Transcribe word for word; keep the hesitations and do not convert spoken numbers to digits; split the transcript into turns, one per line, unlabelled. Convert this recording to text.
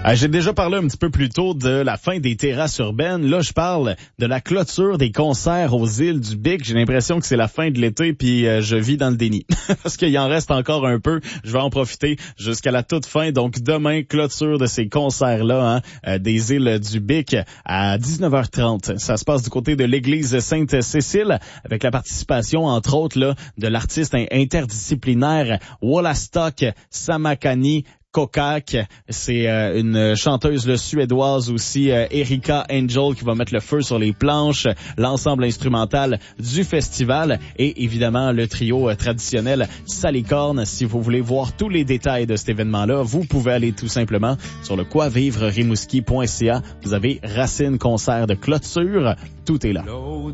Ah, j'ai déjà parlé un petit peu plus tôt de la fin des terrasses urbaines. Là, je parle de la clôture des concerts aux îles du Bic. J'ai l'impression que c'est la fin de l'été, puis euh, je vis dans le déni. Parce qu'il en reste encore un peu. Je vais en profiter jusqu'à la toute fin. Donc, demain, clôture de ces concerts-là, hein, euh, des îles du Bic à dix-neuf heures trente. Ça se passe du côté de l'église Sainte-Cécile, avec la participation, entre autres, là, de l'artiste interdisciplinaire Wolastock Samakani Kokak. C'est euh, une chanteuse là, suédoise aussi, euh, Erika Angel, qui va mettre le feu sur les planches, l'ensemble instrumental du festival et évidemment le trio euh, traditionnel Salicorne. Si vous voulez voir tous les détails de cet événement-là, vous pouvez aller tout simplement sur le quoi vivre rimouski point c a. Vous avez Racine concert de clôture. Tout est là.